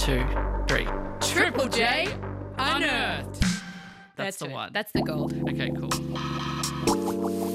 2, 3. Triple J Unearthed. That's the good. one. That's the goal. Okay, cool.